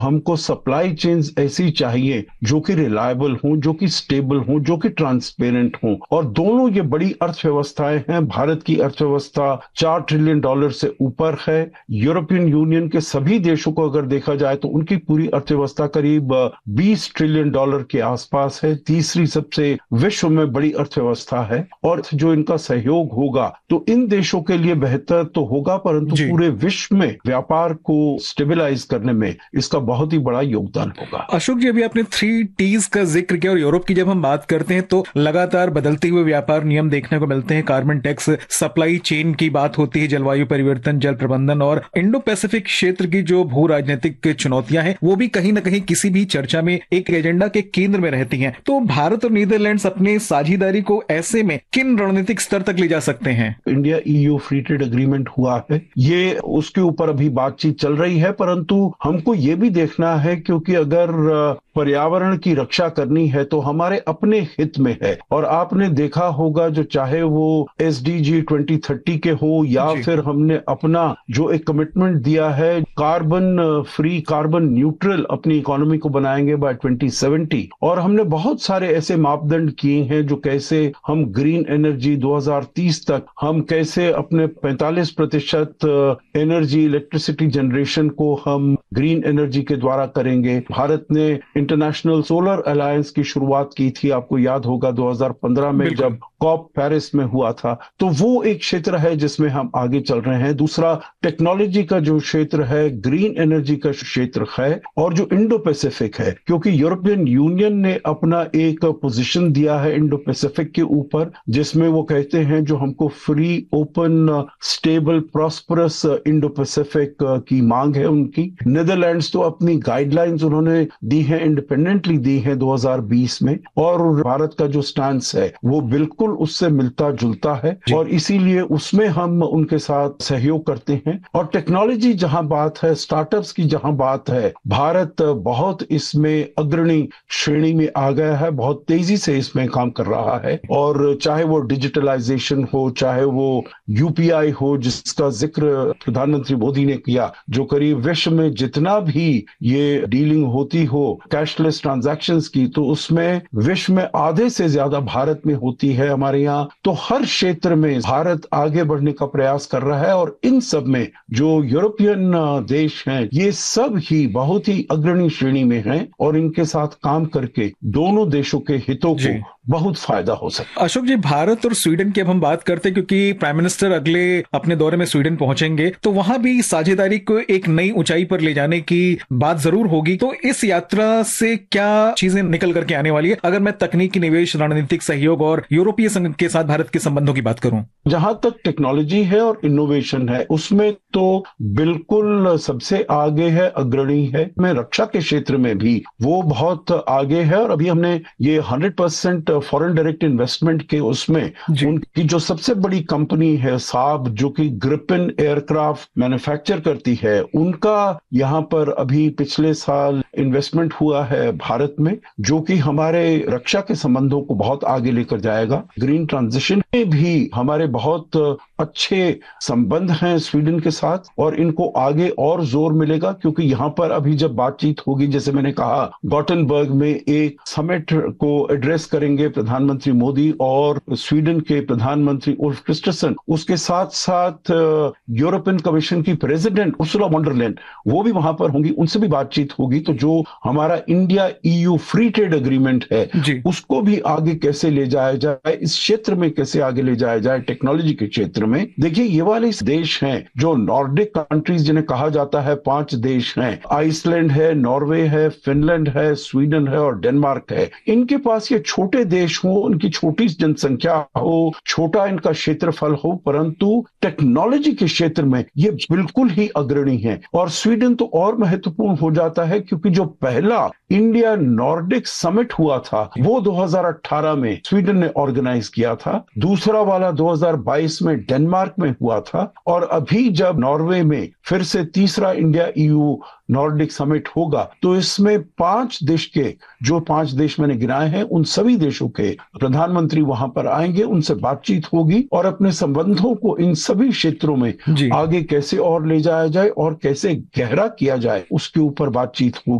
हमको supply chains ऐसी चाहिए जो कि रिलायबल हों, जो कि स्टेबल हों, जो कि ट्रांसपेरेंट हों। और दोनों ये बड़ी अर्थव्यवस्थाएं हैं। भारत की अर्थव्यवस्था $4 ट्रिलियन से ऊपर है। यूरोपियन यूनियन के सभी देशों को अगर देखा जाए तो उनकी पूरी अर्थव्यवस्था करीब $20 ट्रिलियन के आसपास है। तीसरी सबसे विश्व में बड़ी अर्थव्यवस्था है। और जो इनका सहयोग होगा तो इन देशों के लिए बेहतर तो होगा, परंतु जी। पूरे विश्व में व्यापार को स्टेबलाइज करने में इसका बहुत ही बड़ा योगदान होगा। अशोक जी, अभी आपने 3 Ts का जिक्र किया और यूरोप की जब हम बात करते हैं तो लगातार बदलते हुए व्यापार नियम देखने को मिलते हैं। कार्बन टैक्स, सप्लाई चेन की बात होती है, जलवायु परिवर्तन, जल प्रबंधन और इंडो पैसिफिक क्षेत्र की जो भू राजनीतिक चुनौतियां हैं वो भी कहीं ना कहीं किसी भी चर्चा में एक एजेंडा के केंद्र में रहती हैं। तो भारत और नीदरलैंड्स अपने साझेदारी को ऐसे में किन रणनीतिक स्तर तक ले जा सकते हैं? India EU free trade agreement हुआ है, ये उसके ऊपर अभी बातचीत चल रही है, परंतु हमको ये भी देखना है क्योंकि अगर पर्यावरण की रक्षा करनी है तो हमारे अपने हित में है। और आपने देखा होगा जो चाहे वो SDG 2030 के हो या फिर हमने अपना जो एक कमिटमेंट दिया है कार्बन फ्री, कार्बन न्यूट्रल अपनी इकोनॉमी को बनाएंगे बाय 2070, और हमने बहुत सारे ऐसे मापदंड किए हैं जो कैसे हम ग्रीन एनर्जी 2030 तक हम कैसे अपने 45% एनर्जी इलेक्ट्रिसिटी जनरेशन को हम ग्रीन एनर्जी के द्वारा करेंगे। भारत ने इंटरनेशनल सोलर अलायंस की शुरुआत की थी, आपको याद होगा 2015 में जब कॉप पेरिस में हुआ था। तो वो एक क्षेत्र है जिसमें हम आगे चल रहे हैं। दूसरा टेक्नोलॉजी का जो क्षेत्र है, ग्रीन एनर्जी का क्षेत्र है, और जो इंडो पैसिफिक है, क्योंकि यूरोपियन यूनियन ने अपना एक पोजीशन दिया है इंडो पैसिफिक के ऊपर जिसमें वो कहते हैं जो हमको free, open, stable, prosperous Indo Pacific की मांग है उनकी। नीदरलैंड्स तो अपनी गाइडलाइंस उन्होंने दी है, इंडिपेंडेंटली दी है 2020 में, और भारत का जो स्टैंस है वो बिल्कुल उससे मिलता जुलता है और इसीलिए उसमें हम उनके साथ सहयोग करते हैं। और टेक्नोलॉजी जहां बात है, स्टार्टअप्स की जहां बात है, भारत बहुत इसमें अग्रणी श्रेणी में आ गया है, बहुत तेजी से इसमें काम कर रहा है। और चाहे वो डिजिटलाइजेशन हो, चाहे वो UPI हो जिसका जिक्र प्रधानमंत्री मोदी ने किया, जो करीब विश्व में जितना भी ये डीलिंग होती हो कैशलेस ट्रांजैक्शंस की, तो उसमें विश्व में आधे से ज्यादा भारत में होती है हमारे यहाँ। तो हर क्षेत्र में भारत आगे बढ़ने का प्रयास कर रहा है और इन सब में जो यूरोपियन देश हैं ये सब ही बहुत ही अग्रणी श्रेणी में हैं और इनके साथ काम करके दोनों देशों के हितों को बहुत फायदा हो सकता है। अशोक जी, भारत और स्वीडन की अब हम बात करते हैं क्योंकि प्राइम मिनिस्टर अगले अपने दौरे में स्वीडन पहुंचेंगे, तो वहां भी साझेदारी को एक नई ऊंचाई पर ले जाने की बात जरूर होगी। तो इस यात्रा से क्या चीजें निकल करके आने वाली है, अगर मैं तकनीकी निवेश, रणनीतिक सहयोग और यूरोपीय संघ के साथ भारत के संबंधों की बात करूं? जहां तक टेक्नोलॉजी है और इनोवेशन है उसमें तो बिल्कुल सबसे आगे है, अग्रणी है। मैं रक्षा के क्षेत्र में भी वो बहुत आगे है और अभी हमने ये 100% फॉरेन डायरेक्ट इन्वेस्टमेंट के उसमें उनकी जो सबसे बड़ी कंपनी है साब, जो कि ग्रिपिन एयरक्राफ्ट मैन्युफैक्चर करती है, उनका यहाँ पर अभी पिछले साल इन्वेस्टमेंट हुआ है भारत में, जो कि हमारे रक्षा के संबंधों को बहुत आगे लेकर जाएगा। ग्रीन ट्रांजिशन में भी हमारे बहुत अच्छे संबंध हैं स्वीडन के साथ और इनको आगे और जोर मिलेगा क्योंकि यहाँ पर अभी जब बातचीत होगी, जैसे मैंने कहा, गॉटेनबर्ग में एक समिट को एड्रेस करेंगे प्रधानमंत्री मोदी और स्वीडन के प्रधानमंत्री उल्फ क्रिस्टरसन, उसके साथ साथ यूरोपियन कमीशन की प्रेसिडेंट उर्सुला वॉन डर लेyen वो भी वहां पर होंगी, उनसे भी बातचीत होगी। तो जो हमारा India EU free trade agreement है उसको भी आगे कैसे ले जाया जाए, इस क्षेत्र में कैसे आगे ले जाया जाए, टेक्नोलॉजी के क्षेत्र में। देखिए ये वाले देश हैं जो नॉर्डिक कंट्रीज जिन्हें कहा जाता है, 5 देश हैं, आइसलैंड है, नॉर्वे है, फिनलैंड है, स्वीडन है और डेनमार्क है। इनके पास ये छोटे देश हो, उनकी छोटी जनसंख्या हो, छोटा इनका क्षेत्रफल हो, परंतु टेक्नोलॉजी के क्षेत्र में ये बिल्कुल ही अग्रणी है। और स्वीडन तो और महत्वपूर्ण हो जाता है क्योंकि जो पहला इंडिया नॉर्डिक समिट हुआ था वो 2018 में स्वीडन ने ऑर्गेनाइज किया था, दूसरा वाला 2022 में डेनमार्क में हुआ था, और अभी जब नॉर्वे में फिर से तीसरा इंडिया EU नॉर्डिक समिट होगा तो इसमें 5 देश के, जो 5 देश मैंने गिनाए हैं, उन सभी देशों देशों के प्रधानमंत्री वहां पर आएंगे, उनसे बातचीत होगी और अपने संबंधों को इन सभी क्षेत्रों में आगे कैसे और ले जाया जाए और कैसे गहरा किया जाए उसके ऊपर बातचीत होगी।